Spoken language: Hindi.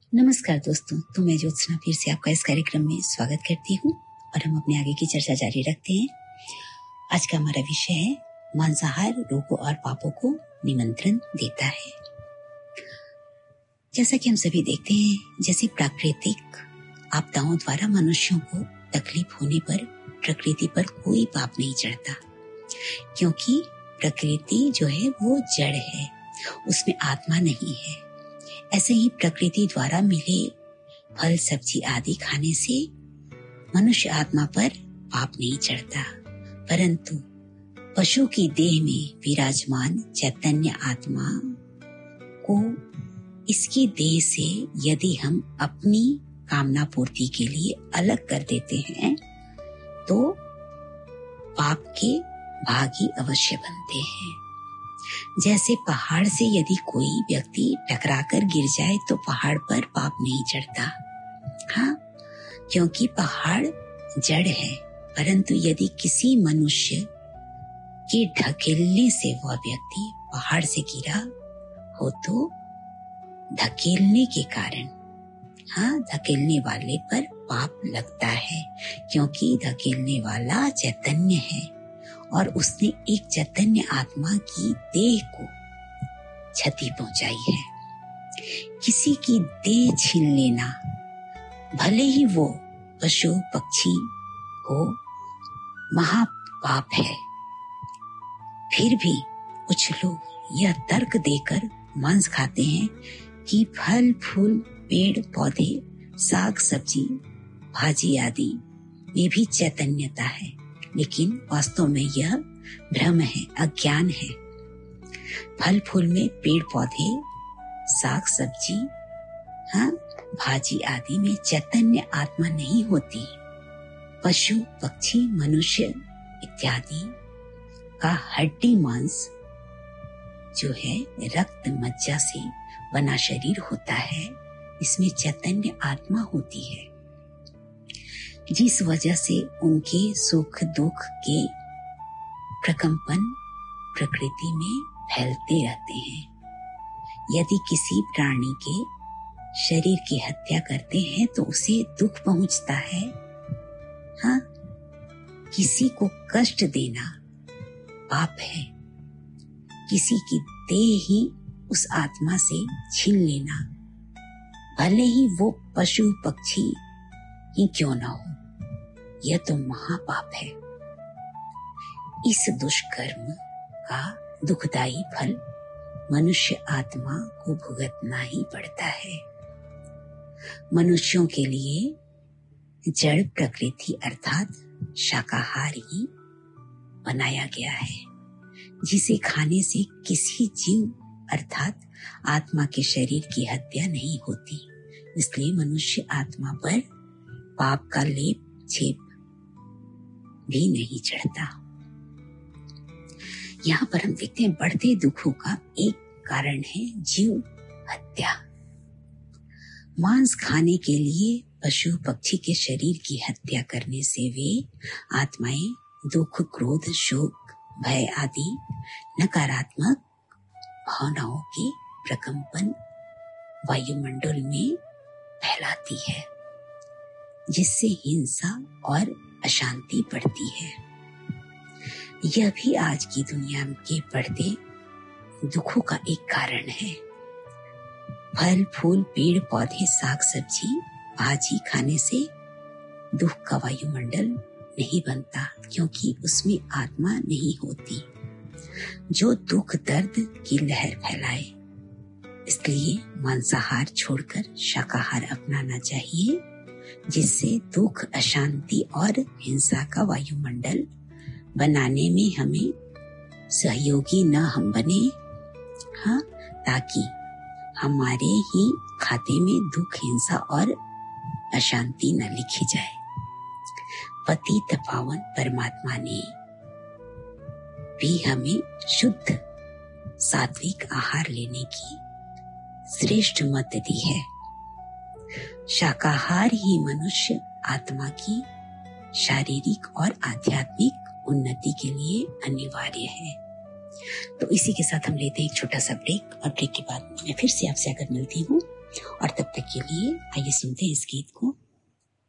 नमस्कार दोस्तों, तो मैं ज्योत्सना फिर से आपका इस कार्यक्रम में स्वागत करती हूँ और हम अपने आगे की चर्चा जारी रखते हैं। आज का हमारा विषय है मांसाहार रोगों और पापों को निमंत्रण देता है। जैसा कि हम सभी देखते हैं, जैसे प्राकृतिक आपदाओं द्वारा मनुष्यों को तकलीफ होने पर प्रकृति पर कोई पाप नहीं चढ़ता, क्योंकि प्रकृति जो है वो जड़ है, उसमें आत्मा नहीं है। ऐसे ही प्रकृति द्वारा मिले फल सब्जी आदि खाने से मनुष्य आत्मा पर पाप नहीं चढ़ता, परंतु पशु की देह में विराजमान चैतन्य आत्मा को इसकी देह से यदि हम अपनी कामना पूर्ति के लिए अलग कर देते हैं तो पाप के भागी अवश्य बनते हैं। जैसे पहाड़ से यदि कोई व्यक्ति टकराकर गिर जाए तो पहाड़ पर पाप नहीं चढ़ता, हाँ, क्योंकि पहाड़ जड़ है। परंतु यदि किसी मनुष्य के ढकेलने से वह व्यक्ति पहाड़ से गिरा हो तो धकेलने के कारण, हाँ, धकेलने वाले पर पाप लगता है, क्योंकि धकेलने वाला चैतन्य है और उसने एक चैतन्य आत्मा की देह को क्षति पहुंचाई है। किसी की देह छीन लेना, भले ही वो पशु पक्षी हो, महापाप है। फिर भी कुछ लोग यह तर्क देकर मांस खाते हैं कि फल फूल पेड़ पौधे साग सब्जी भाजी आदि में भी चैतन्यता है, लेकिन वास्तव में यह भ्रम है, अज्ञान है। फल फूल में पेड़ पौधे साग सब्जी, हाँ, भाजी आदि में चैतन्य आत्मा नहीं होती। पशु पक्षी मनुष्य इत्यादि का हड्डी मांस जो है रक्त मज्जा से बना शरीर होता है, इसमें चैतन्य आत्मा होती है, जिस वजह से उनके सुख दुख के प्रकंपन प्रकृति में फैलते रहते हैं। यदि किसी प्राणी के शरीर की हत्या करते हैं तो उसे दुख पहुंचता है, हाँ, किसी को कष्ट देना पाप है। किसी की देह ही उस आत्मा से छीन लेना, भले ही वो पशु पक्षी ही क्यों न हो, यह तो महापाप है। इस दुष्कर्म का दुखदायी फल मनुष्य आत्मा को भुगतना ही पड़ता है। मनुष्यों के लिए जड़ प्रकृति अर्थात शाकाहार ही बनाया गया है, जिसे खाने से किसी जीव अर्थात आत्मा के शरीर की हत्या नहीं होती। इसलिए मनुष्य आत्मा पर पाप का लेप छेप भी नहीं चढ़ता। यहाँ पर हम देखते हैं बढ़ते दुखों का एक कारण है जीव हत्या। मांस खाने के लिए पशु पक्षी के शरीर की हत्या करने से वे आत्माएं दुख क्रोध शोक भय आदि नकारात्मक भावनाओं के प्रकंपन वायुमंडल में फैलाती है, जिससे हिंसा और अशांति बढ़ती है। यह भी आज की दुनिया के बढ़ते दुखों का एक कारण है। फल फूल पेड़ पौधे साग सब्जी भाजी खाने से दुख का वायुमंडल नहीं बनता, क्योंकि उसमें आत्मा नहीं होती जो दुख दर्द की लहर फैलाए। इसलिए मांसाहार छोड़कर शाकाहार अपनाना चाहिए, जिससे दुख अशांति और हिंसा का वायुमंडल बनाने में हमें सहयोगी न हम बने, हाँ, ताकि हमारे ही खाते में दुख हिंसा और अशांति न लिखी जाए। पतित पावन परमात्मा ने भी हमें शुद्ध सात्विक आहार लेने की श्रेष्ठ मत दी है। शाकाहार ही मनुष्य आत्मा की शारीरिक और आध्यात्मिक उन्नति के लिए अनिवार्य है। तो इसी के साथ हम लेते हैं एक छोटा सा ब्रेक और ब्रेक के बाद मैं फिर से आपसे आकर मिलती हूँ और तब तक के लिए आइए सुनते हैं इस गीत को।